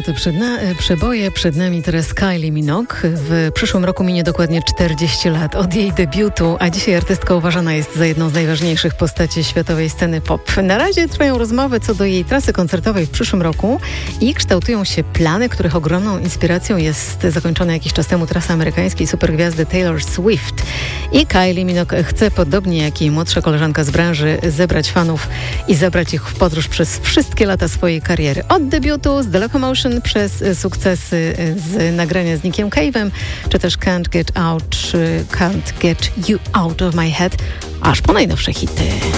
te przeboje. Przed nami teraz Kylie Minogue. W przyszłym roku minie dokładnie 40 lat od jej debiutu, a dzisiaj artystka uważana jest za jedną z najważniejszych postaci światowej sceny pop. Na razie trwają rozmowy co do jej trasy koncertowej w przyszłym roku i kształtują się plany, których ogromną inspiracją jest zakończona jakiś czas temu trasa amerykańskiej supergwiazdy Taylor Swift. I Kylie Minogue chce, podobnie jak jej młodsza koleżanka z branży, zebrać fanów i zabrać ich w podróż przez wszystkie lata swojej kariery. Od debiutu z The Locomotion przez sukcesy z nagrania z Nickiem Cave'em, czy też Can't Get You Out of My Head, aż po najnowsze hity.